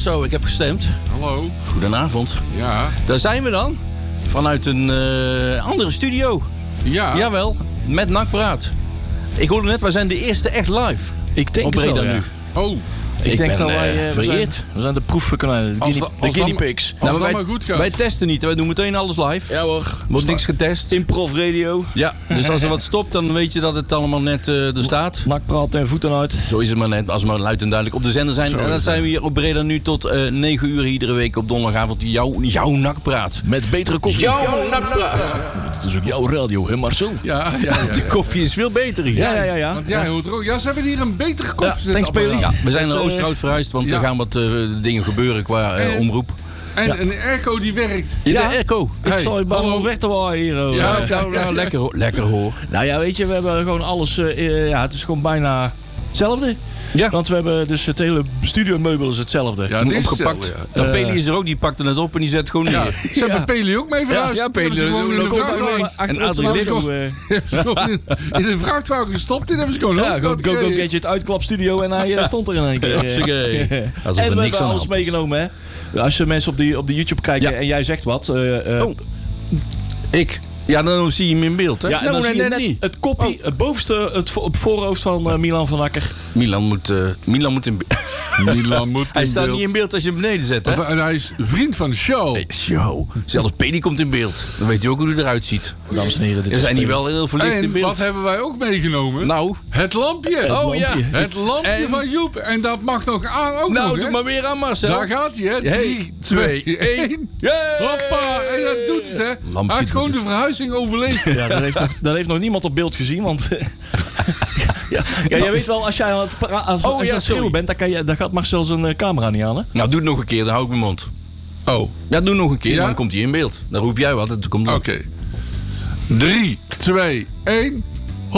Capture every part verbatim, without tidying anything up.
Zo, ik heb gestemd. Hallo. Goedenavond. Ja. Daar zijn we dan. Vanuit een uh, andere studio. Ja. Jawel, met Nakpraat. Ik hoorde net, wij zijn de eerste echt live. Ik denk op het wel, Breda ja. nu. Oh. Ik, ik denk ben, dat wij uh, uh, vereerd. We zijn, we zijn de proefkonijnen, de, guinea, de guinea pigs. Als nou, dat wij, maar goed gaat. Wij testen niet, wij doen meteen alles live. Ja hoor. Wordt niks getest. Improv radio. Ja, dus als er wat stopt, dan weet je dat het allemaal net uh, er staat. Nakpraat en voeten uit. Zo is het maar net, als we maar luid en duidelijk op de zender zijn. Zo en dan zijn we hier op Breda nu tot uh, negen uur iedere week op donderdagavond. Jouw, jouw Nakpraat. Met betere koffie. Jouw Nakpraat. Dat is ook jouw radio, hè Marcel? Ja, ja, ja, ja. De koffie is veel beter hier. Ja, ja, ja. ja. Want jij hoort er ook. Ja, ze hebben hier een betere koffie. Ja, thanks, Peli. Ja, we zijn naar Het, uh, Oosterhout verhuisd, want ja. er gaan wat uh, dingen gebeuren qua uh, En- omroep. En Ja. een airco die werkt. Ja, Ja. de airco. Ik Hey, zal je baan hallo. om weg te waaien hier. Oh. Ja. Ja, nou, nou, lekker, hoor. lekker hoor. Nou ja, weet je, we hebben gewoon alles... Uh, uh, ja, het is gewoon bijna hetzelfde. Ja. Want we hebben dus het hele studiomeubel is hetzelfde. Ja, dit is Opgepakt. hetzelfde, Nou, Eh. Peli is er ook, die pakte het op en die zet het gewoon Ja. neer. Ze hebben Ja. Peli ook mee verhuisd. Ja, Peli, Die hebben ze gewoon in loop de ook vrachtwagen- mee. Achter En ons Adrie auto, Lego. uh, hebben ze gewoon in- in de vrachtwagen gestopt. Die hebben ze gewoon Ja, hoofd go, gehad go, go gekregen. Gadget uitklapstudio en hij uh, stond er in één keer. Hartstikke. Alsof En er we niks hebben aan alles de hand is. meegenomen, hè. Als je mensen op, die, op de YouTube kijken Ja. en jij zegt wat... Uh, uh, Oh, ik. Ja, dan zie je hem in beeld, hè? ja, en nou, dan nee, zie je net net niet. het koppie, het bovenste, het vo- op voorhoofd van uh, Milan van Akker. Milan moet, uh, Milan moet in beeld. Milan moet Hij in staat beeld. niet in beeld als je hem beneden zet, hè? Want hij- hij is vriend van de show. Nee, show. Zelfs Peli komt in beeld. Dan weet je ook hoe hij eruit ziet. Dames en heren, dit Er is zijn hier Peli. wel heel verlicht in En beeld. wat hebben wij ook meegenomen? Nou, Het lampje. Het oh lampje. ja. Het lampje En- van Joep. En dat mag nog aan ook nog, Nou, hè? doe maar weer aan Marcel. Daar gaat hij, hè? Hey, Drie, twee, twee, één. één. Yay! Hoppa. En dat doet het, hè? Lampje Hij heeft gewoon doet de verhuizing overleefd. Ja, dat heeft, nog, dat heeft nog niemand op beeld gezien, want... ja, ja, jij weet wel, als jij aan het, pra- als, Oh, als je ja, aan het schreeuwen sorry. bent, dan, kan je, dan gaat Marcel zijn uh, camera niet aan, hè? Nou, doe het nog een keer, dan hou ik mijn mond. Oh, Ja, doe nog een keer, Ja? dan komt hij in beeld. Dan roep jij wat en dan komt oké. Drie, twee, één.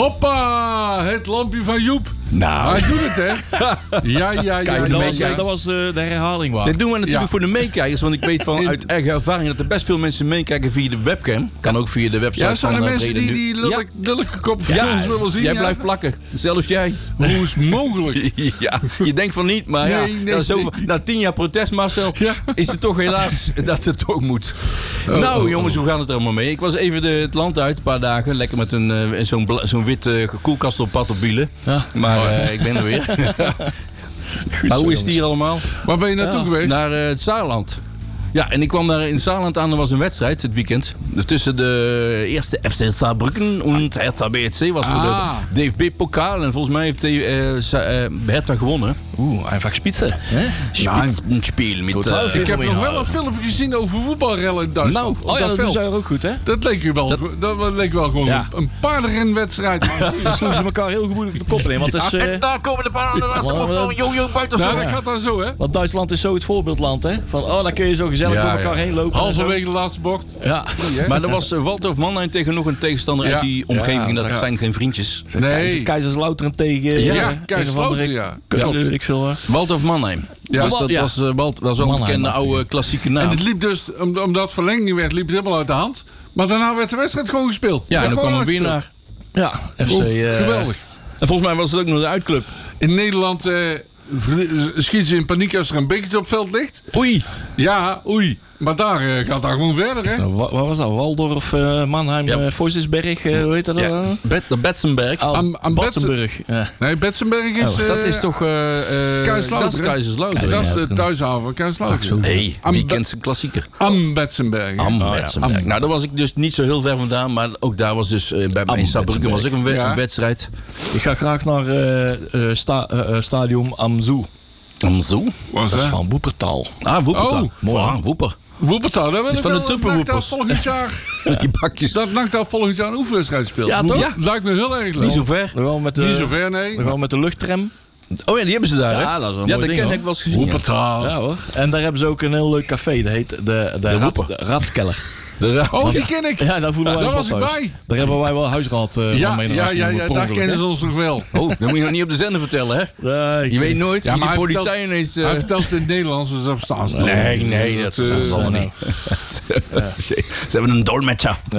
Hoppa. Het lampje van Joep. Nou, Hij doet het, hè? Ja, ja, ja. Kijk, de dat, was, meekijkers. dat was uh, de herhaling waar. dit doen we natuurlijk Ja. voor de meekijkers. Want ik weet van In- uit eigen ervaring dat er best veel mensen meekijken via de webcam. Kan ook via de website Ja, zijn er van uh, mensen Breda die Nu. die lullig- lullige kop van Ja, ons willen zien? jij ja? blijft plakken. Zelfs jij. Hoe is het mogelijk? Ja, je denkt van niet, maar ja, Nee, nee, na, zoveel- nee. na tien jaar protest, Marcel, Ja. is het toch helaas dat het toch moet. Oh, nou oh, jongens, hoe gaat het er allemaal mee? Ik was even de, het land uit, een paar dagen, lekker met een, uh, zo'n, bla- zo'n wit uh, koelkast op pad op wielen. Ja. Maar uh, ik ben er weer. Maar hoe is het hier allemaal? Waar ben je naartoe Ja. geweest? Naar uh, het Saarland. Ja, en ik kwam daar in het Saarland aan. Er was een wedstrijd het weekend. Dus tussen de eerste F C Saarbrücken en Hertha B C was voor Ah. de D F B-pokaal. En volgens mij heeft uh, Sa- uh, Hertha gewonnen. Oeh, einfach spitsen. Hè? Spitzenspiel met... Totaal uh, veel. Ik heb nog wel inhalen. een filmpje gezien over voetbalrellen in Duitsland. Nou, Op Oh ja, dat doen veld. zij er ook goed, hè? Dat leek je wel. Dat, dat leek wel gewoon Ja. een, een paardenrenwedstrijd. Dan sloegen ze elkaar heel goed op de kop in. Want, het is, uh, En daar komen de paarden. Daar Maar, zijn uh, jojo buiten. Nou, voor. dat gaat dan zo, hè? want Duitsland is zo het voorbeeldland, hè? Van, oh, dan kun je zo gezellig Ja, door elkaar ja. heen lopen. en Halverwege de laatste bocht. zo. Ja. Maar er was uh, Waldhof Mannheim tegen nog een tegenstander Ja. uit die omgeving. Dat Ja. zijn geen vriendjes. Nee. Keizerslouteren tegen... Ja, eh, Ja, een of Keizerslouteren, andere- ja. Kut, Klopt. weet ik veel. eh. Waldhof Mannheim. Ja. Dus dat Ja. was, uh, Wald, was wel een Mannheim, bekende oude natuurlijk. klassieke naam. En het liep dus, om- omdat verlenging werd, liep het helemaal uit de hand. Maar daarna werd de wedstrijd gewoon gespeeld. Ja, en dan gewoon kwam een uitgespeeld. winnaar. Ja, F C... Oeh, eh, geweldig. En volgens mij was het ook nog de uitclub. In Nederland eh, vri- schieten ze in paniek als er een bekertje op veld ligt. Oei. Ja, oei. Maar daar eh, gaat daar gewoon verder, hè? Nou, wa- wat was dat? Waldorf, uh, Mannheim, Ja. uh, Voisesberg, uh, hoe heet dat? Ja, Uh? Bet, de Betzenberg. Oh, Am- am Batzenburg. Ja. Nee, Betzenberg is... Oh, eh, dat is toch... Uh, uh, Kaiserslautern, dat is hè? Kaiserslautern. Dat is Ja, de thuishaven, Keizerslouteren. Nee, Am- wie kent zijn klassieker? Am Betzenberg. hè? Am ja. Betzenberg. Am. Nou, daar was ik dus niet zo heel ver vandaan. Maar ook daar was dus... Uh, bij Am in Saarbrücken was ook een, we- Ja. een wedstrijd. Ik ga graag naar uh, uh, sta, uh, uh, Stadion Am Zoo. Am zo? Was Dat is hè? van Woepertaal. Ah, Woepertaal. Oh. Mooi. Ah, Woeper. Woepertaal, dat wil Is ik van de wel- dat Tupperwoepers. NAC daar volgend jaar... Die bakjes. Dat NAC daar volgend jaar een oefenwedstrijd speelt. Ja, toch? Ja. Lijkt me heel erg leuk. Niet zo ver. We gaan met de, Niet zo ver, nee. we gaan met de luchttram. Oh ja, die hebben ze daar, hè? Ja, dat is een Ja, mooi dat ding, ken hoor. ik wel eens gezien. Ja. Woepertaal. Ja hoor. En daar hebben ze ook een heel leuk café. Dat heet de, de, De Rat, Woeper. de Ratskeller. De raad. Oh, die ken ik. Ja, daar voelen wij Daar ons was wel ik thuis. bij. Daar hebben wij wel huisraad uh, Ja, van mee naar ja, huis ja, genomen, ja, per daar ongeluk, kennen hè? ze ons nog wel. Oh, dat moet je nog niet op de zender vertellen, hè? Nee, Je weet nooit Ja, wie die maar hij politie vertelt- ineens... uh, Hij vertelt het in het Nederlands, dus dat verstaan ze. Nee, nee, dat eh, verstaan ze allemaal nee. niet. Ze ze hebben een dolmetscher. Ja.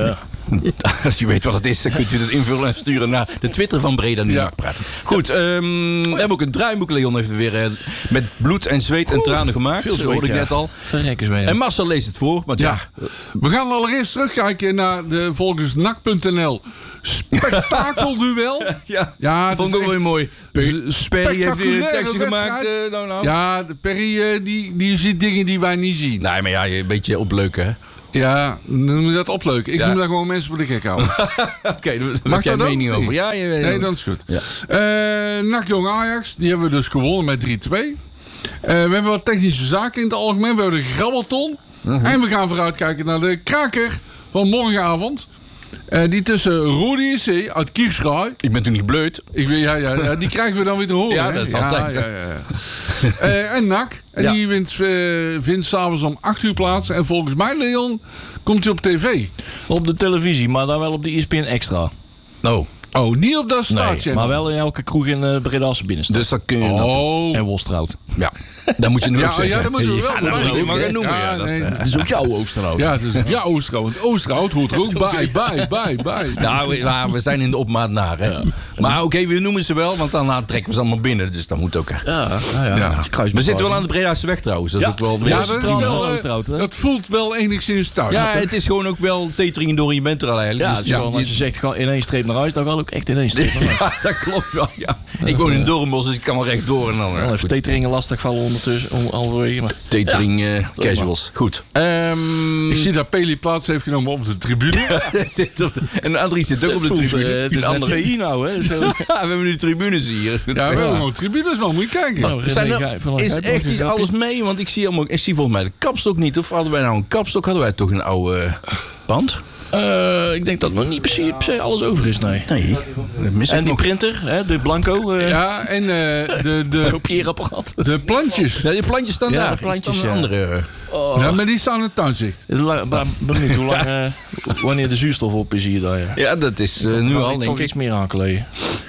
Als je weet wat het is, dan kunt u het invullen en sturen naar de Twitter van Breda Nu Ja. Nakpraat. Goed, um, we hebben ook een draaiboek. Leon heeft weer uh, met bloed en zweet en tranen gemaakt. veel Dat zweet, hoorde ik ja. net al. Verrekkers mee. En Marcel leest het voor. Want ja, Ja. We gaan allereerst terugkijken naar de volgens N A C punt n l spektakelduel. ja, Ja, dat vond ik het ook is weer mooi. Sperry heeft weer spectaculaire teksten gemaakt. wedstrijd. Uh, nou, nou. Ja, de Perry uh, die, die ziet dingen die wij niet zien. Nee, maar ja, je een beetje opleuken, hè? Ja, dan noem je dat opleuken. Ik Ja. noem daar gewoon mensen voor de gek houden. Oké, okay, daar Mag heb jij een dat ook? mening over. Nee. Ja, je, Nee, dat is goed. Ja. Eh, N A C Jong Ajax, die hebben we dus gewonnen met drie twee. Eh, we hebben wat technische zaken in het algemeen. We hebben de grabbelton. Uh-huh. En we gaan vooruitkijken naar de kraker van morgenavond. Eh, die tussen Rode J C uit Kierschaai. Ik ben toen niet bleut. Ik weet, ja, ja, ja, die krijgen we dan weer te horen. Ja, hè? dat is altijd, Ja, hè? ja, ja. Eh, en N A C. En Ja. die wint, uh, vindt s'avonds om acht uur plaats. En volgens mij, Leon, komt hij op tv. Op de televisie, maar dan wel op de E S P N Extra. Oh, Oh, niet op dat staartje. Nee, maar wel in elke kroeg in uh, Breda's binnenstad. dus dat kun je... Oh. En Wolstraat. Ja, dat moet je nu Ja, ook zeggen. ja, dat moeten we wel Ja, dat doen. moet je Ja, maar gaan noemen. ja, Ja, dat, nee. eh. Het is ook jouw Oosterhout. Ja, het is ja, Oosterhout. Want Oosterhout hoort er ook bij, bij, bij, bij. Nou, we, nou, we zijn in de opmaat naar, hè. Maar oké, we noemen ze wel, want daarna trekken we ze allemaal binnen. Dus dat moet ook. Hè. Ja, nou ja, Ja. het is kruis- We zitten wel aan de Breda's weg trouwens. Dat is Ja. ook wel... Ja, Ja, dat, is strand wel, van eh, Oosterhout, hè? dat voelt wel enigszins thuis. ja, het is gewoon ook wel tetering door je bent er al eigenlijk. Ja, Dus het is ja, gewoon, die- als je zegt gewoon in één streep naar huis, dan wel ook echt in één streep naar huis. ja, dat klopt wel, ja. Ik woon in Doornbos, dus ik kan wel rechtdoor. En dan, Dan ja, heeft goed. Teteringen lastig vallen ondertussen, om, halverwege. Maar Tetering eh, casuals. Goed. Ehm, Ik zie dat Peli plaats heeft genomen op de tribune. zit op de, en Andries zit ook op de het voelt, tribune. eh, het In is de net andere- V I nou, hè. Zo. Ja, we hebben nu tribunes hier. Ja, we hebben gewoon tribunes, man. Moet je kijken. Nou, Zijn René er, Gij- van is Gijp, echt nog iets een grapje? alles mee? Want ik zie, allemaal, ik zie volgens mij de kapstok niet. Of hadden wij nou een kapstok? Hadden wij toch een oude uh, band? Eh, ik denk dat nog niet per se, per se alles over is, nee. Nee, dat mis ik En die nog. printer, hè, de Blanco, eh Ja, en uh, de, de, kopieerapparaat. de plantjes. Ja, die plantjes staan Ja, daar. de plantjes, Die staan ja. andere. uh, Oh. Ja, maar die staan in het tuinzicht. Het is la- ba- benieuwd hoe lang, eh, wanneer de zuurstof op is hier. Daar, ja. Ja, dat is uh, nu Kan al, ik denk toch ik. iets meer aankleden.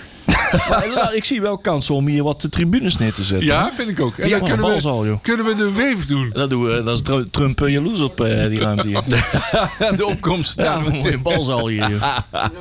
Maar inderdaad, ik zie wel kansen om hier wat de tribunes neer te zetten. Ja, vind ik ook. En Ja, dan wat kunnen een we, balzaal, joh. kunnen we de weef doen. Dat, doen we, dat is Tru- Trump uh, jaloers op uh, die ruimte hier. De opkomst. Ja, Ja, een mooie balzaal hier. joh.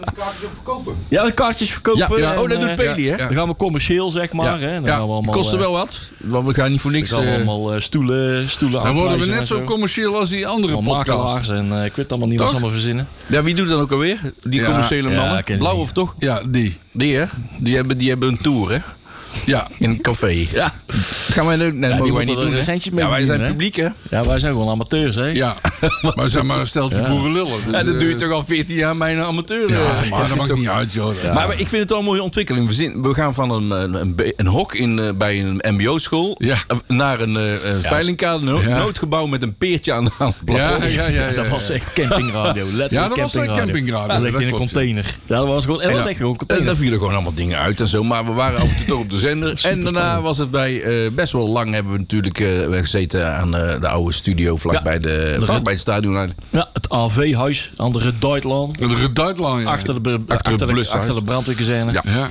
Ja, de kaartjes verkopen. Ja, ja. en, Oh, dat doet eh, Peli, hè? ja. Dan gaan we commercieel, zeg maar. Ja. Hè? Dan Ja. gaan we allemaal, Kostte eh, wel wat. Want we gaan niet voor dan niks. gaan we uh, allemaal uh, stoelen, stoelen Dan worden we aanprijzen net en zo commercieel als die andere Allemaal podcast. makelaars en uh, ik weet allemaal niet wat ze Toch? allemaal verzinnen. ja, wie doet dat ook alweer? Die Ja. commerciële Ja, mannen. ken ze Blauw niet. of toch? Ja, die. Die, hè? Die hebben, die hebben een tour, hè? Ja. In een café. Ja, Dat gaan wij, nee, dat die mogen wij moeten niet er doen, hè? recentjes mee Ja, wij zijn verdienen, publiek, hè? ja, wij zijn gewoon amateurs, hè? Ja. Maar we zijn maar een steltje Ja. boerenlullen. Dus, Ja, dat eh, doe je toch al veertien jaar bij een amateur. Ja, eh, maar dat is maakt toch- niet uit, joh. Ja. Maar ik vind het wel een mooie ontwikkeling. We, zien, we gaan van een, een, een, be- een hok in, uh, bij een mbo-school Ja. naar een, uh, een veilingkade, een no- Ja. noodgebouw met een peertje aan, aan het Ja, plafond. ja, ja, ja. Dat was echt campingradio. Letterlijk Ja, dat was echt campingradio. campingradio, Dat ligt dat in een klopt, container. Ja, dat was gewoon, en dat was Ja. echt gewoon een En container. daar vielen gewoon allemaal dingen uit en zo. Maar we waren af en toe toch op de zender. En daarna was het bij... uh, best wel lang hebben we natuurlijk uh, gezeten aan uh, de oude studio vlak Ja. bij, de, De- vlak bij het stadion. Ja, het A V-huis aan de Duitsland. De Reduitlaan, ja. Achter de, be- Achter achter het de, blushuis. achter de brandweerkazerne. Ja. Ja,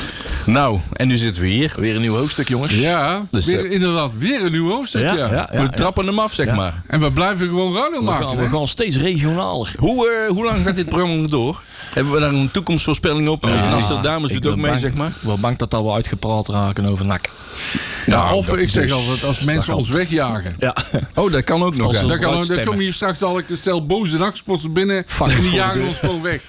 Nou, en nu zitten we hier. Weer een nieuw hoofdstuk, jongens. ja Dus, weer, eh, inderdaad, weer een nieuw hoofdstuk, ja. ja, ja, ja, we ja. trappen hem af, zeg Ja. maar. En we blijven gewoon radio We, maken. gaan, hè? we gaan steeds regionaler. Hoe, uh, hoe lang gaat dit programma nog door? Hebben we daar een toekomstvoorspelling op? Ja, Nasser Dames ik doet ook ben mee, bang- zeg maar. Ik ben bang dat dat wel uitgepraat raken over N A C. Ja, Nou, of dat- ik zeg dus- altijd, als mensen kan. ons wegjagen. Ja, Oh, dat kan ook nog. Als Ja. we- Dan, kan, dan uitstemmen. komen hier straks al een stel boze nachtsporters binnen Fuck. en die jagen ons gewoon weg.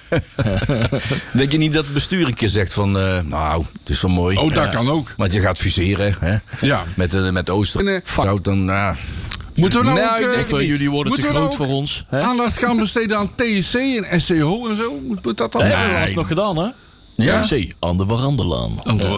Denk je niet dat het bestuur een keer zegt van... Uh, nou, het is wel mooi. Oh, dat Ja. kan ook. Want je gaat fuseren, hè? Ja. Met, uh, met Ooster. Binnen. Nou, dan... nou, Moeten we nou, Nou, ook, ik eh, denk of, uh, jullie worden te moeten we groot nou voor ons. Hè? aandacht gaan besteden aan T S C en S C O en zo? Moet moet dat dan? Nee, dat was nog gedaan, hè? Ja. C, aan de Veranderlaan.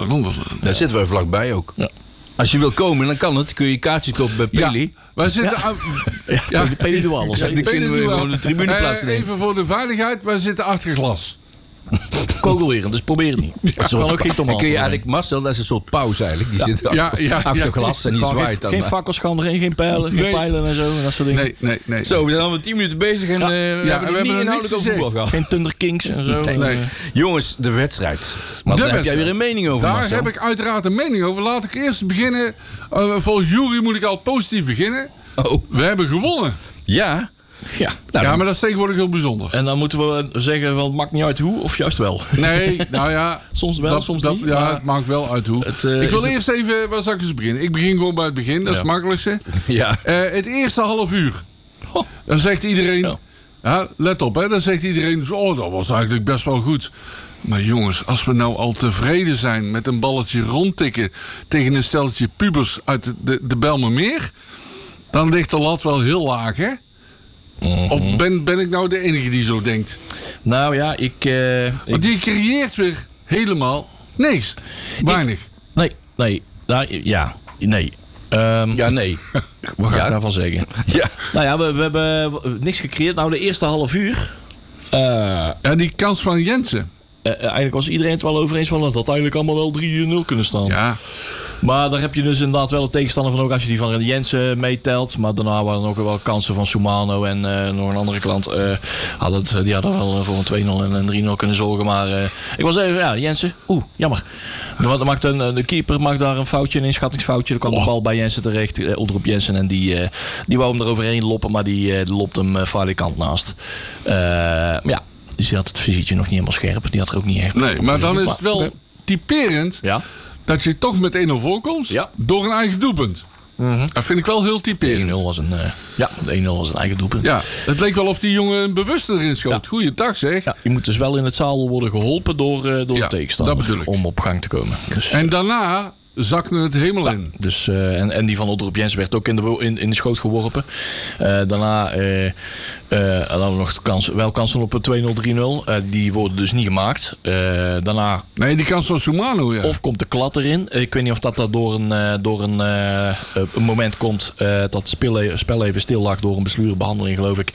Daar zitten we vlakbij ook. Ja. Als je wil komen, dan kan het. Kun je kaartjes kopen bij Ja, Peli. wij zitten Ja. aan... Ja, Ja. de Peli doet alles. Ja, hè? die kunnen we Peli- gewoon de tribune Eh, plaatsen nemen. Even voor de veiligheid, wij zitten achter glas. Kogelweren, dus probeer het niet. Het kan ook geen Dan tomaten. kun je worden. eigenlijk... Marcel, dat is een soort pauze eigenlijk. Die zit Ja, achter, ja, achter ja. glas en die Gewoon zwaait geen, dan. geen fakkels gaan erin, geen pijlen, geen Nee. pijlen en zo en dat soort dingen. Nee, nee, nee. Zo, we zijn alweer tien minuten bezig en Ja. uh, we Ja, hebben we het hebben niet nog inhoudelijk niks over voetbal gezegd. gehad. Geen Thunder Kings en zo. Nee. En, Nee. eh, Jongens, de wedstrijd. Want De daar heb jij wedstrijd. weer een mening over, Daar Marcel. heb ik uiteraard een mening over. Laat ik eerst beginnen. Uh, volgens Jury moet ik al positief beginnen. Oh, We hebben gewonnen. ja. Ja, nou, Ja, dan- maar dat is tegenwoordig heel bijzonder. En dan moeten we zeggen, van, het maakt niet uit hoe, of juist wel. Nee, nou ja. Soms wel, dat, soms dat, niet. Ja, maar het maakt wel uit hoe. het, uh, ik wil is eerst even, waar zal ik eens beginnen? Ik begin gewoon bij het begin, dat is Ja. het makkelijkste. Ja. Uh, het eerste half uur. Oh. Dan zegt iedereen... Ja. Ja, let op, hè, dan zegt iedereen... Oh, dat was eigenlijk best wel goed. Maar jongens, als we nou al tevreden zijn met een balletje rondtikken... tegen een steltje pubers uit de, de, de Bijlmermeer... dan ligt de lat wel heel laag, hè? Mhm. Of ben, ben ik nou de enige die zo denkt? Nou ja, ik... Uh, ik Want die creëert weer helemaal niks. Weinig. nee, nee. Nou, ja, nee. Um, Ja, nee. Wat ga Ja. ik daarvan zeggen? Ja. Nou ja, we, we hebben niks gecreëerd. Nou, de eerste half uur... Uh, Ja, die kans van Jensen. uh, eigenlijk was iedereen het wel over eens van... dat had eigenlijk allemaal wel drie nul kunnen staan. Ja, Maar daar heb je dus inderdaad wel een tegenstander van ook als je die van Jensen meetelt. Maar daarna waren er ook wel kansen van Soumano en uh, nog een andere klant. Uh, had het, die hadden wel voor een twee nul en een drie nul kunnen zorgen. Maar uh, ik was even, ja, Jensen, oeh, jammer. De, maakt een, de keeper maakt daar een foutje, een inschattingsfoutje. Er kwam Oh. de bal bij Jensen terecht, uh, Oldroep Jensen. En die, uh, die wou hem er overheen loppen, maar die, uh, die lopt hem uh, vaardig kant naast. Uh, maar ja, dus die had het visietje nog niet helemaal scherp. Die had er ook niet echt... nee, maar dan is het wel Maar- typerend... Ja. dat je toch met één nul voorkomt Ja. door een eigen doelpunt. Mm-hmm. Dat vind ik wel heel één typerend. nul was een, uh, ja, één nul was een eigen doelpunt. Ja, het leek wel of die jongen een bewuste erin schoot. Ja. Goeiedag zeg. Ja, je moet dus wel in het zadel worden geholpen door, uh, door Ja, de tegenstander. dat bedoel ik. Om op gang te komen. Dus, En daarna zakte het helemaal in. dus, uh, en, en die van Oldroep Jensen werd ook in de, in, in de schoot geworpen. Uh, daarna uh, uh, hadden we nog de kans, wel kansen op een twee nul, drie nul. Uh, die worden dus niet gemaakt. Uh, daarna Nee, die kans van Soumano, ja. of komt de klad erin. Ik weet niet of dat, dat door een, uh, door een, uh, een moment komt uh, dat het spel, spel even stil lag door een bestuurbehandeling, geloof ik.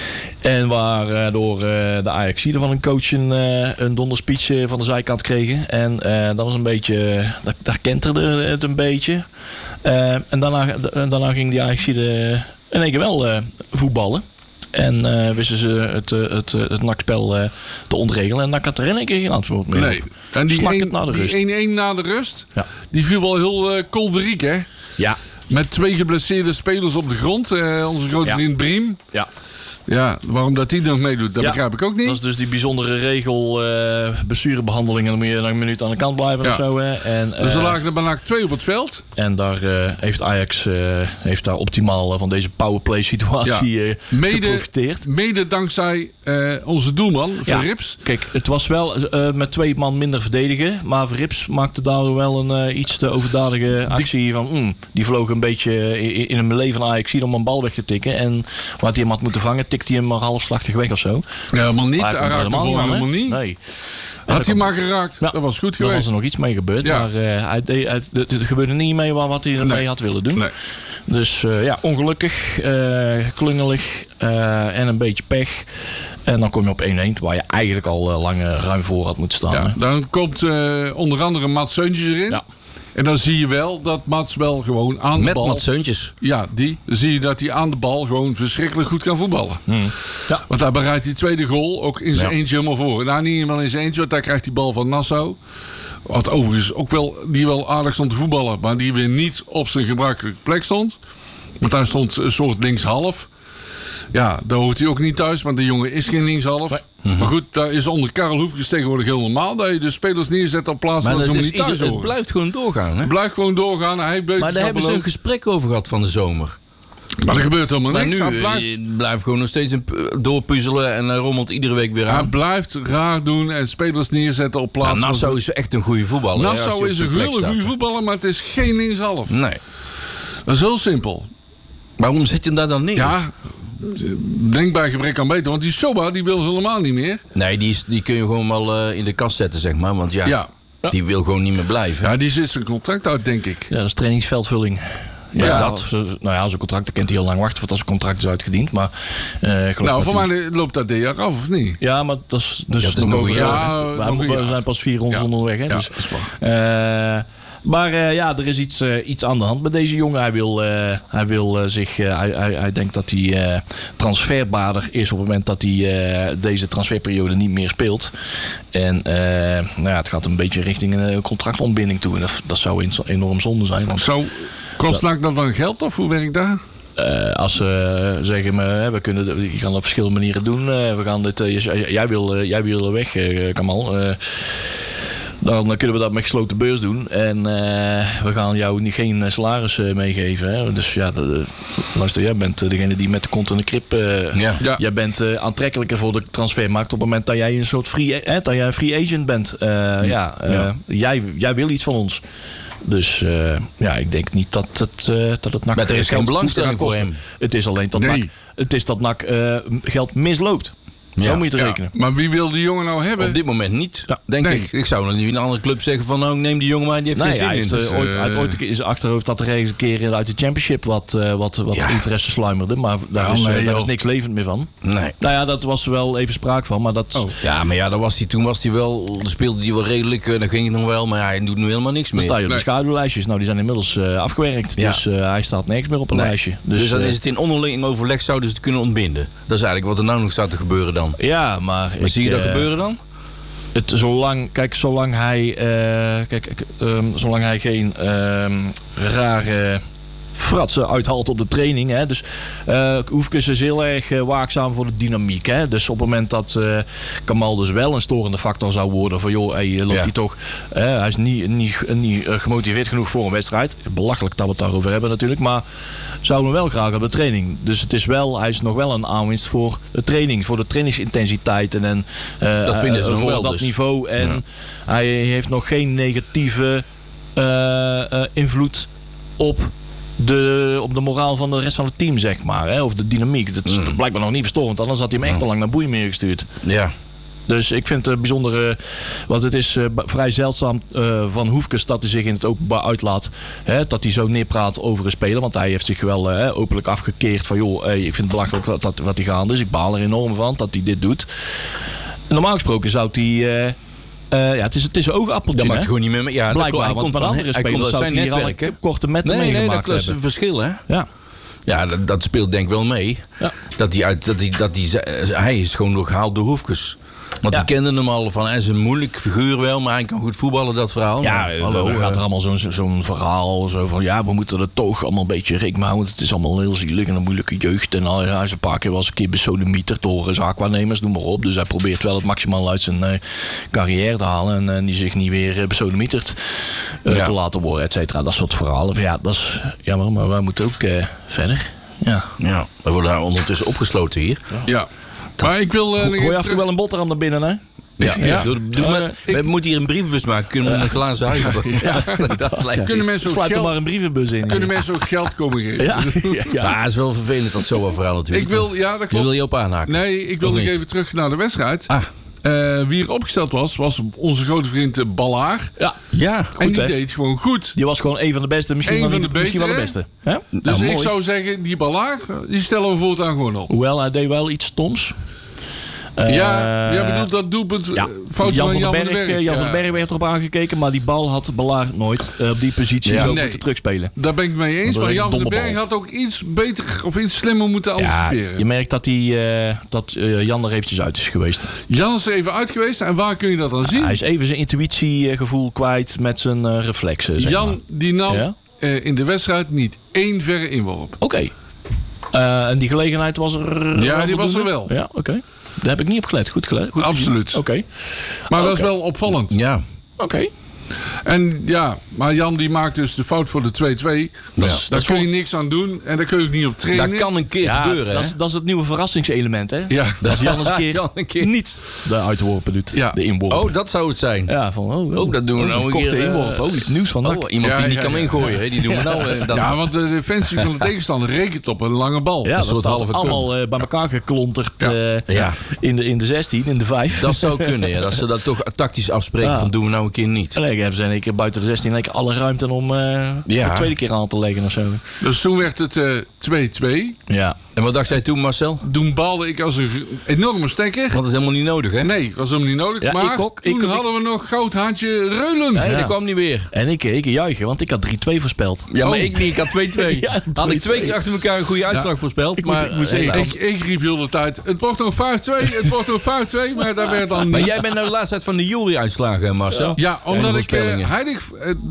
En waardoor uh, de Ajaxiden van een coach een, uh, een donderspeech uh, van de zijkant kregen. En uh, dat was een beetje, dat, daar kenterde het een beetje. Uh, en daarna, d- daarna ging die Ajaxiden in één keer wel uh, voetballen. En uh, wisten ze het, uh, het, uh, het nakspel uh, te ontregelen. En dan had er in één keer geen antwoord meer Nee. op. En die Snak het één- na de rust. die één één na de rust, Ja. die viel wel heel uh, kolderiek, hè? Ja, Met twee geblesseerde spelers op de grond. Uh, onze grote Ja. vriend Briem. ja. Ja, waarom dat die nog meedoet, dat Ja, begrijp ik ook niet. Dat is dus die bijzondere regel, uh, bestuurbehandeling. En dan moet je nog een minuut aan de kant blijven Ja. of zo. Hè. En, uh, Dus er lagen er bijna twee op het veld. en daar uh, heeft Ajax uh, heeft daar optimaal uh, van deze powerplay situatie uh, Mede, geprofiteerd. mede dankzij uh, onze doelman, Van Ja. Rips. Kijk, het was wel uh, met twee man minder verdedigen. Maar Verrips maakte daar wel een uh, iets te overdadige actie van... Mm, die vloog een beetje in, in een melee van Ajax om een bal weg te tikken. En wat hij hem had moeten vangen, tikte hij hem maar halfslachtig weg of zo. Ja, helemaal niet. Maar Hij komt er raakte voor aan, hè? helemaal niet. Nee. Had hij maar geraakt, Ja, dat was goed Daar was geweest. er nog iets mee gebeurd. Ja. Maar uh, hij deed, hij, er er gebeurde niet mee wat hij ermee Nee. had willen doen. Nee. Dus uh, ja, ongelukkig, uh, klungelig uh, en een beetje pech. En dan kom je op één één, waar je eigenlijk al uh, lang uh, ruim voor had moeten staan. Ja, hè. dan komt uh, onder andere Mats Seuntjes erin. Ja. En dan zie je wel dat Mats wel gewoon aan de Met bal... Mats Seuntjes. Ja, die. Dan zie je dat hij aan de bal gewoon verschrikkelijk goed kan voetballen. Hmm. Ja. Want daar bereidt die tweede goal ook in zijn Ja. eentje helemaal voor. Nou, niet helemaal in zijn eentje, want daar krijgt die bal van Nassau. Wat overigens ook wel, die wel aardig stond te voetballen. Maar die weer niet op zijn gebruikelijke plek stond. Want daar stond een soort linkshalf. Ja, daar hoort hij ook niet thuis, want de jongen is geen linkshalf. Nee. Maar goed, daar is onder Karel Hoepkes tegenwoordig heel normaal. Dat je de spelers neerzet op plaats Maar waar ze het, hem is, niet thuis ieder- het horen. blijft gewoon doorgaan. Hè? Blijft gewoon doorgaan. Hij bleef Maar daar hebben ze een gesprek over gehad van de zomer. Maar er gebeurt helemaal Maar niks. nu hij eh, blijft, je blijft gewoon nog steeds een p- doorpuzzelen en hij rommelt iedere week weer hij aan. blijft raar doen en spelers neerzetten op plaats. Ja, waar Nassau ze- is echt een goede voetballer. hè, als Nassau hij is op een zijn plek hele goede staat. voetballer, maar het is geen linkshalf. Nee. Dat is heel simpel. Waarom zet je hem daar dan neer? Ja, denk bij gebrek aan beter. Want die Soba die wil helemaal niet meer. Nee, die, is, die kun je gewoon wel eh, in de kast zetten, zeg maar. Want ja, Ja. die wil gewoon niet meer blijven. Ja, die zit zijn contract uit, denk ik. Ja, dat is trainingsveldvulling. Ja, Ja. dat. Zo- Nou ja, zijn contract kent hij heel lang wachten, want als zijn contract is uitgediend. Maar, uh, ik geloof Nou, dat voor hij- mij loopt dat dit jaar af, of niet? Ja, maar dat is, dus Ja, het is we nog mogen- een jaar. Ja, we, nog een we jaar. zijn pas vier rondes Ja. onderweg. Hè, Ja, dus, dat is waar. eh, maar uh, ja, er is iets, uh, iets aan de hand met deze jongen. Hij wil, uh, hij wil uh, zich. Uh, hij, hij, hij denkt dat hij uh, transferbaarder is op het moment dat hij uh, deze transferperiode niet meer speelt. En uh, nou ja, het gaat een beetje richting een contractontbinding toe. En dat, dat zou enorm zonde zijn. Want, Zo, kost NAC dat dan geld of hoe werkt dat? Uh, als ze zeggen, me, we kunnen, je kan het op verschillende manieren doen. Uh, we gaan dit, uh, jij, wil, uh, jij wil weg, uh, Kamal. Uh, dan kunnen we dat met gesloten beurs doen. En uh, we gaan jou niet geen salaris uh, meegeven. Hè? Dus ja, de, luister, jij bent degene die met de kont in de krip... Uh, ja. Ja. Jij bent uh, aantrekkelijker voor de transfermarkt op het moment dat jij een soort free, eh, dat jij een free agent bent. Uh, ja. Ja, uh, Ja. Jij, jij wil iets van ons. Dus uh, ja, ik denk niet dat het, uh, dat het N A C... Maar er is geen geld belangstelling moet gaan voor kosten. hem. Het is alleen dat Nee. N A C, het is dat N A C uh, geld misloopt. Ja. Zo moet je het Ja, rekenen. maar wie wil die jongen nou hebben? Op dit moment niet, Ja. denk Nee. ik. Ik zou nog niet een andere club zeggen van... nou, neem die jongen maar, die heeft Nee, geen zin hij heeft in. uh, Dus, ooit, uh, uit ooit een keer in zijn achterhoofd dat er ergens een keer uit de championship wat, uh, wat, wat Ja. interesse sluimerde. Maar daar, Ja, is, uh, nee, daar joh. is niks levend meer van. Nee. Nou ja, dat was wel even sprake van. Maar dat, Oh. Ja, maar ja, dan was hij, toen was hij wel... Dan speelde hij wel redelijk, uh, dan ging het nog wel. Maar ja, hij doet nu helemaal niks dan meer. sta je op de Nee. schaduwlijstjes. Nou, die zijn inmiddels uh, afgewerkt. Ja. Dus uh, hij staat nergens meer op een Nee. lijstje. Dus, Dus, dan uh, is het in onderling overleg zouden ze het kunnen ontbinden. Dat is eigenlijk wat er nou nog staat te gebeuren dan. ja, maar... Maar ik, zie je dat uh, gebeuren dan? Het, zolang, kijk, zolang hij, uh, kijk, ik, um, zolang hij geen um, rare fratsen uithaalt op de training. Hè. Dus uh, Hoefkes is heel erg uh, waakzaam voor de dynamiek. Hè. Dus op het moment dat uh, Kamal dus wel een storende factor zou worden van joh, hey, loopt Ja. hij toch, uh, hij is niet, niet, niet uh, gemotiveerd genoeg voor een wedstrijd. Belachelijk dat we het daarover hebben natuurlijk, maar zouden we wel graag op de training. Dus het is wel, hij is nog wel een aanwinst voor de training, voor de trainingsintensiteiten en uh, Dat vinden ze uh, nog voor wel dat dus. niveau. En Ja. hij heeft nog geen negatieve uh, uh, invloed op de, op de moraal van de rest van het team, zeg maar. Hè? Of de dynamiek. Dat is Mm. blijkbaar nog niet verstorend. Anders had hij hem echt al lang naar Boeimeer gestuurd. Ja. Dus ik vind het bijzonder, uh, want het is uh, vrij zeldzaam uh, van Hoefkes dat hij zich in het openbaar uitlaat. Hè, dat hij zo neerpraat over een speler. Want hij heeft zich wel uh, openlijk afgekeerd van joh, hey, ik vind het belachelijk dat, dat, wat hij gaande is. Ik baal er enorm van dat hij dit doet. Normaal gesproken zou hij... Uh, uh, ja, het is, het is een oogappeltje, Dat maakt hè? gewoon niet meer... Ja, Blijkbaar, hij want komt van van andere hij komt spelers uit zou zijn hij hier al netwerk, hè? een korte metten Nee, nee, meegemaakt dat is hebben. een verschil, hè? Ja. Ja, dat, dat speelt denk ik wel mee. Ja. Dat hij uit, dat hij, dat hij, hij is gewoon doorgehaald door Hoefkes. Want Ja. die kenden hem al van, hij is een moeilijk figuur wel, maar hij kan goed voetballen, dat verhaal. Ja, Maar, hallo, dan gaat eh, er allemaal zo'n zo'n verhaal zo van ja, we moeten er toch allemaal een beetje rekening mee houden. Het is allemaal heel zielig en een moeilijke jeugd. En al, hij is een paar keer was een keer besodemieterd door zaakwaarnemers, noem maar op. Dus hij probeert wel het maximaal uit zijn uh, carrière te halen en uh, die zich niet weer uh, besodemieterd uh, Ja. te laten worden, et cetera. Dat soort verhalen. Van, ja, dat is jammer, maar wij moeten ook uh, verder. Ja. Ja, we worden daar ondertussen opgesloten hier. Ja. Maar ik wil... Uh, nog Gooi even af en toe terug- wel een boterham naar binnen, hè? Ja, Ja. Doe, doe Ja, maar- ik- we moeten hier een brievenbus maken. Kunnen we een glazen huigen? Ja, dat lijkt Kunnen mensen ook Sluit er geld, maar een brievenbus in. kunnen mensen ook geld komen geven? ja, ja, ja. Maar het is wel vervelend dat zo'n verhaal natuurlijk. Ik wil... Ja, dat Je klopt. wil je op aanhaken. Nee, ik wil Of nog niet? even terug naar de wedstrijd. Ah, Uh, wie er opgesteld was, was onze grote vriend uh, Ballaar. ja. ja. En die hè? deed gewoon goed. Die was gewoon een van de beste, misschien, Eén wel, van niet- de misschien wel de betere. beste. Hè? Dus Nou, ik mooi. zou zeggen, die Ballaar, die stellen we voortaan gewoon op. Hoewel, hij deed wel iets stoms. Uh, ja, jij bedoelt dat doelpunt ja. uh, fout Jan van van Jan den Berg, van den Berg. Jan Ja. van den Berg werd erop aangekeken, maar die bal had Ballaar nooit uh, op die positie Ja. zo Nee. moeten terugspelen. Daar ben ik het mee eens. Dat Maar is Jan een van den domme Berg bal. had ook iets beter of iets slimmer moeten Ja, anticiperen. je merkt dat, hij, uh, dat uh, Jan er eventjes uit is geweest. Jan is er even uit geweest. En waar kun je dat dan zien? Hij is even zijn intuïtiegevoel kwijt met zijn uh, reflexen. Zeg Jan maar. die nam Ja? uh, in de wedstrijd niet één verre inworp. Oké. Uh, en die gelegenheid was er. Ja, wel die was er voldoende? wel. Ja, oké. Daar heb ik niet op gelet. Goed gelet. Goed gezien. Absoluut. Oké. Maar dat Oké. is wel opvallend. Ja. Oké. En ja, maar Jan die maakt dus de fout voor de twee-twee. Ja. Daar dat is kun je vol- niks aan doen. En daar kun je ook niet op trainen. Dat kan een keer Ja, gebeuren, dat hè? is, dat is het nieuwe verrassingselement, hè? Ja. Als Jan eens een keer, Jan een keer. niet de uitworpen doet. Ja. De inworpen. Oh, dat zou het zijn. Ja, van, oh, Oh, dat doen we nou een een korte keer, eh, inworp. Oh, iets nieuws van N A C. Oh, iemand Ja, die niet ja, kan ja. ingooien, hè? Die doen we nou. eh, dat. Ja, want de defensie van de tegenstander rekent op een lange bal. Ja, dat, soort dat is halve allemaal eh, bij elkaar geklonterd Ja. eh, Ja. in, de, in de zestien, in de vijf. Dat zou kunnen, ja. Dat ze dat toch tactisch afspreken Ja. van doen we nou een keer niet. En dan hebben ze in één keer buiten de zestien in één keer alle ruimte om eh Ja. de tweede keer aan te leggen of zo. Dus toen werd het eh, twee-twee. Ja. En wat dacht jij toen, Marcel? Toen balde ik als een enorme stekker. Want het is helemaal niet nodig, hè? Nee, was helemaal niet nodig. Ja, maar ik ook, ik toen ook. hadden we nog Goudhaantje Reulen. Nee, Ja. dat kwam niet weer. En ik, ik juichen, want ik had drie twee voorspeld. Ja, maar Oh. ik niet. Ik had twee-twee. Ja, Had ik twee-twee. twee keer achter elkaar een goede uitslag voorspeld. Ik moet- maar, ik moet zeggen, helaas. Ik, ik riep heel de tijd, het wordt nog vijf-twee, het wordt nog vijf-twee. Maar daar werd dan Maar niet. jij bent nou de laatste tijd van de jury-uitslagen, Marcel. Ja, omdat En de ik... eh voorspellingen. Heilig, eh, de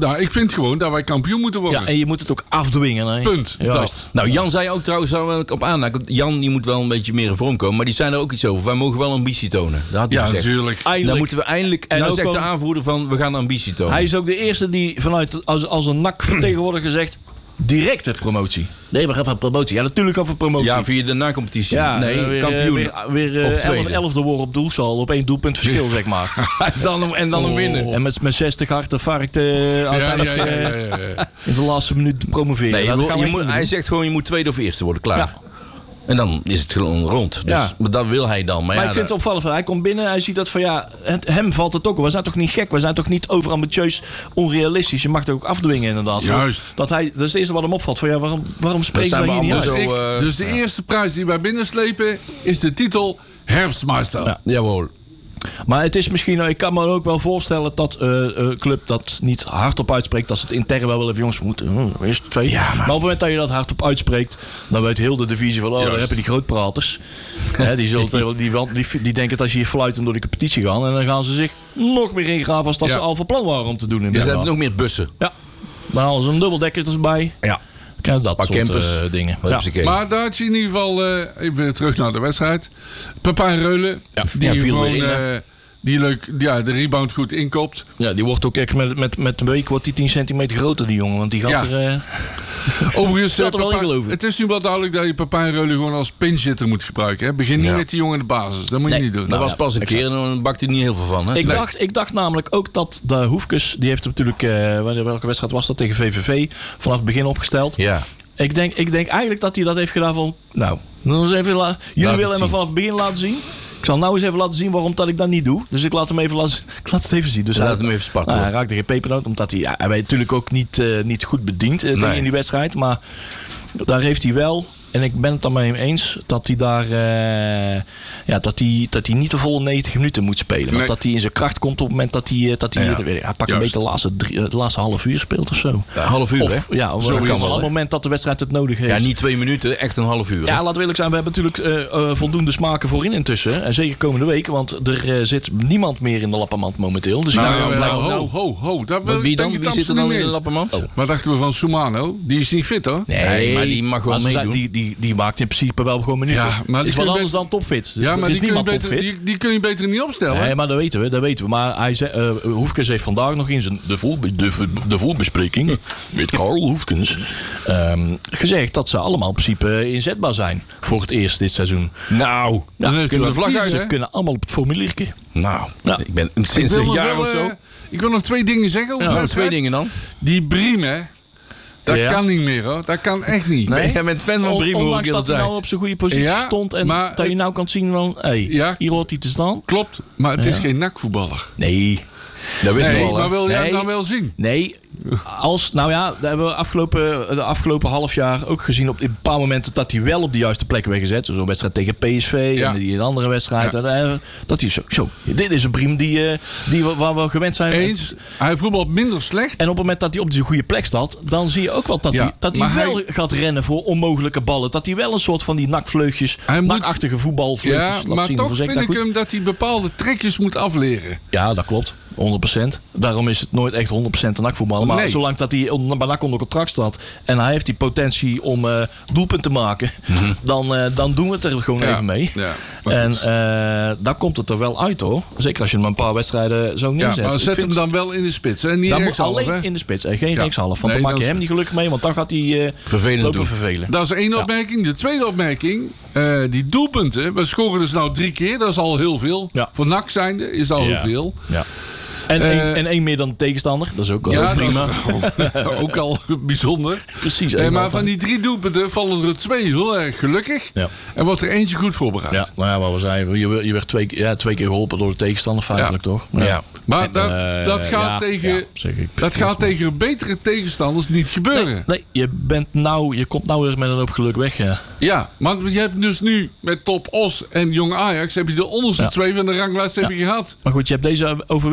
Nou, ik vind gewoon dat wij kampioen moeten worden. Ja, en je moet het ook afdwingen. Hè? Punt. Juist. Dat. Nou, Jan zei ook trouwens, zou ik op aanhaken. Jan die moet wel een beetje meer in vorm komen. Maar die zijn er ook iets over. Wij mogen wel ambitie tonen. Dat had hij Ja, gezegd. natuurlijk. Dan Eindelijk. moeten we eindelijk... En nou ook zegt de al- aanvoerder van, we gaan ambitie tonen. Hij is ook de eerste die vanuit als, als een N A C-vertegenwoordiger zegt... directe promotie. Nee, we gaan van promotie. Ja, natuurlijk over promotie. Ja, via de na-competitie. Ja, nee, weer, kampioen. Weer, weer Of eh, tweede. elf, elfde worden op doelsaldo op één doelpunt verschil, zeg maar. en dan, hem- en dan hem winnen. En met, met zestig harten varkt uh, Ja, uiteindelijk ja, ja, eh, ja, ja, ja. in de laatste minuut promoveren. Nee, je Nou, dat wil- gaan we je echt moet, niet hij doen. zegt gewoon, je moet tweede of eerste worden, klaar. Ja. En dan is het gewoon rond. Dus Ja. maar dat wil hij dan. Maar, Maar ja, ik vind het dat- opvallend. Hij komt binnen, hij ziet dat van ja, het, hem valt het ook. We zijn toch niet gek? We zijn toch niet overambitieus, onrealistisch? Je mag het ook afdwingen inderdaad. Juist. Dat, hij, dat is het eerste wat hem opvalt. Van ja, waarom, waarom spreken zijn we we hier niet uit? allemaal Dus, zo, ik- eh, dus de ja. eerste prijs die wij binnenslepen is de titel Herbstmeister. Ja. Jawel. Maar het is misschien, ik kan me ook wel voorstellen dat een club dat niet hardop uitspreekt, dat ze het intern wel willen van jongens, we moeten hm, eerst twee. Ja, maar- maar op het moment dat je dat hardop uitspreekt, dan weet heel de divisie van, oh, daar Juist. hebben die grootpraters. Hè, die, zullen, die, die, die, die denken dat ze hier fluitend door de competitie gaan en dan gaan ze zich nog meer ingraven als dat Ja. ze al van plan waren om te doen. In Er zijn nog meer bussen. Ja, dan halen ze een dubbeldekker erbij. Ja. Kijk, dat Paar soort campers. eh, dingen. Wat Ja. heb ze gekeken? Maar daar had je in ieder geval, eh, even weer terug naar de wedstrijd. Pepijn Reulen, Ja, die ja, viel gewoon weer in, hè? eh, die leuk, ja, de rebound goed inkopt. Ja, die wordt ook echt met, met, met een week wordt die tien centimeter groter, die jongen. Want die gaat Ja. er... eh, Overigens, Ik had er wel in Pepijn- geloven. het is nu wel duidelijk dat je Pepijn Reulen gewoon als pinchitter moet gebruiken. Hè? Begin niet Ja. met die jongen in de basis. Dat moet Nee. je niet doen. Dat Nou, was ja, pas een exact. keer en dan bakte hij niet heel veel van. Hè? Ik, Nee. dacht, ik dacht namelijk ook dat de Hoefkes, die heeft natuurlijk, eh, wanneer- welke wedstrijd was dat tegen V V V, vanaf het begin opgesteld. Ja. Ik denk, ik denk eigenlijk dat hij dat heeft gedaan van, nou, dan eens even la- jullie het willen hem zien. vanaf het begin laten zien. Ik zal nou eens even laten zien waarom dat ik dat niet doe. Dus ik laat hem even, laten, ik laat het even zien. Dus Laat hij, hem even spartelen. nou, hij raakte geen pepernoot, omdat hij, ja, hij werd natuurlijk ook niet, eh, niet goed bediend eh, Nee. in die wedstrijd. Maar daar heeft hij wel, en ik ben het dan met hem eens, dat hij daar, eh, ja, dat hij, dat hij niet de volle negentig minuten moet spelen. Nee. Want dat hij in zijn kracht komt op het moment dat hij, eh, dat hij, Ja. eh, hij pakt een Juist. beetje de laatste, drie, het laatste half uur speelt of zo. Ja, half uur, Of, hè? ja, op, Zo op kan wel, het hè? moment dat de wedstrijd het nodig heeft. Ja, niet twee minuten, echt een half uur. hè? Ja, laten we eerlijk zijn. We hebben natuurlijk eh, eh, voldoende smaken voorin intussen. En zeker komende week. Want er eh, zit niemand meer in de lappenmand momenteel. Dus Nou, ik- nou, nou, ho, nou. ho, ho. Daar Maar wil- wie ben dan? ik het Wie zit er absoluut dan in mee de eens. lappenmand? Oh. Wat dachten we van Soumano? Die is niet fit, hoor. Nee, maar die mag wel ze zijn- meedoen. Die, die, die maakt in principe wel gewoon minuten. Ja, maar die is kun wat je anders beter- dan topfit. Ja, Er maar is die kun, je niemand beter, topfit. die, die kun je beter niet opstellen. Nee, maar dat weten we, dat weten we. Maar hij zei, eh, Hoefkens heeft vandaag nog in zijn de, voetbe- de, de voetbespreking met Karl Hoefkens ehm, gezegd dat ze allemaal in principe inzetbaar zijn voor het eerst dit seizoen. Nou, Dan heeft kunnen hij we de vlag wat uit, kiezen, Ze kunnen allemaal op het formuliertje. Nou, Ja. ik ben Ik sinds wil een nog jaar wel, of zo. eh, ik wil nog twee dingen zeggen over Ja, de Nou, wedstrijd. twee dingen dan. Die Briem, hè. Dat Ja. kan niet meer, hoor. Dat kan echt niet. Nee. Jij bent fan van On- Briem, hoor ik Ondanks de dat hij hele nou tijd. op zijn goede positie Ja, stond. En maar dat je het- nou kan zien van, hey, Ja. hier hoort hij te staan. Klopt, maar het is Ja. geen nakvoetballer. Nee. Dat wisten we Nee, al, hè? maar wil jij Nee. het nou wel zien? Nee, als, nou ja, dat hebben we afgelopen, de afgelopen half jaar ook gezien op een paar momenten dat hij wel op de juiste plek werd gezet. Zo'n wedstrijd tegen P S V Ja. en die een andere wedstrijd. Ja. En, eh, dat hij zo, zo, dit is een Briem die, eh, die we, waar we gewend zijn. Eens, hij voetbalt minder slecht. En op het moment dat hij op die goede plek staat, dan zie je ook wel dat Ja, hij, dat hij maar wel hij- gaat rennen voor onmogelijke ballen. Dat hij wel een soort van die nakvleugjes, Hij moet- nakachtige voetbalvleugjes Ja, laat maar zien. toch Hoe zeg vind dat ik goed? hem dat hij bepaalde trekjes moet afleren. Ja, dat klopt. honderd procent. Daarom is het nooit echt honderd procent een nakvoetballer. Maar Nee. zolang dat hij onder- bij N A C onder contract staat en hij heeft die potentie om eh doelpunt te maken, dan, eh, dan doen we het er gewoon Ja. even mee. Ja, maar En goed. eh, daar komt het er wel uit hoor. Zeker als je hem een paar wedstrijden zo ja, neerzet. maar Ik zet vind- hem dan wel in de spits. Hè? Niet dan moet rechtshalf, alleen hè? in de spits en geen Ja. rechtshalf. Want Nee, dan maak dat je is- hem niet gelukkig mee, want dan gaat hij eh, Vervelend lopen doen. vervelen. Dat is één Ja. opmerking. De tweede opmerking, eh, die doelpunten. We scoren dus nou drie keer. Dat is al heel veel. Ja. Voor N A C zijnde is al Ja. heel veel. Ja. En, Eh, één, en één meer dan de tegenstander. Dat is ook, Ja, ook prima. dat is ook al bijzonder. Precies. Eh, één maar altijd. van die drie doelpunten vallen er twee heel erg gelukkig. Ja. En wordt er eentje goed voorbereid. Ja, maar ja, wat we zeiden, je, je werd twee, keer- ja, twee keer geholpen door de tegenstander feitelijk, Ja. toch? Ja. Maar dat, Eh, dat gaat, ja, tegen, ja, zeg ik. dat gaat tegen betere tegenstanders niet gebeuren. Nee, nee, je, bent nou, je komt nou weer met een hoop geluk weg. Ja. Ja, want je hebt dus nu met Top Os en Jong Ajax... heb je de onderste Ja. twee van de ranglijst heb je gehad. Maar goed, je hebt deze overwinningen nodig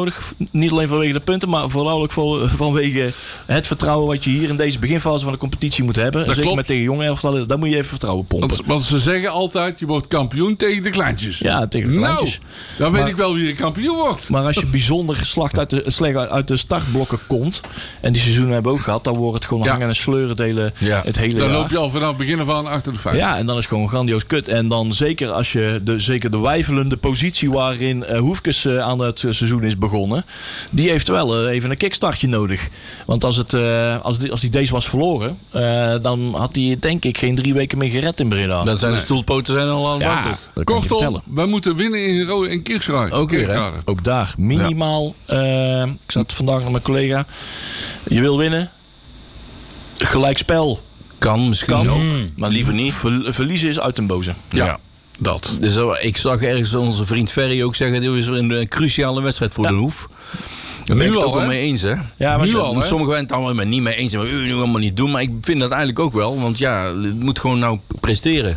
nodig. Niet alleen vanwege de punten, maar vooral ook voor, vanwege het vertrouwen wat je hier in deze beginfase van de competitie moet hebben. Dat Zeker klopt. met tegen jonge elftallen, daar moet je even vertrouwen pompen. Want, want ze zeggen altijd, je wordt kampioen tegen de kleintjes. Ja, tegen de kleintjes. Nou, dan weet Maar- ik wel wie de kampioen wordt. Maar als je bijzonder geslacht uit de, slecht uit de startblokken komt, en die seizoenen hebben we ook gehad, dan wordt het gewoon Ja. hangen en sleuren het hele, Ja. het hele Dan jaar. loop je al vanaf het begin af aan achter de feiten. Ja, en dan is het gewoon grandioos kut. En dan zeker als je de, zeker de wijfelende positie waarin uh, Hoefkes uh, aan het uh, seizoen is begonnen, die heeft wel uh, even een kickstartje nodig. Want als, het, uh, als, die, als die deze was verloren, uh, dan had hij denk ik geen drie weken meer gered in Breda. Dan zijn de Nee. stoelpoten zijn al aan het ja, wachten. dat kan ik je Kortom, vertellen. wij moeten winnen in Rode en Kirchraai. Ook weer, hè? Kerkrade. Ook daar minimaal, uh, ik zat vandaag met mijn collega, je wil winnen, gelijkspel. Kan misschien Kan, ook. maar liever niet. Ver- verliezen is uit den boze. Ja. Ja. Dat. Dus uh, ik zag ergens onze vriend Ferry ook zeggen, dit is weer een uh, cruciale wedstrijd voor Ja. de Hoef. Daar ben ik Nu het al, ook wel hè? mee eens, hè? Ja, maar Nu zo- al, hè? Sommigen zijn het allemaal met niet mee eens. Maar u nu allemaal niet doen. Maar ik vind dat eigenlijk ook wel. Want ja, het moet gewoon nou presteren.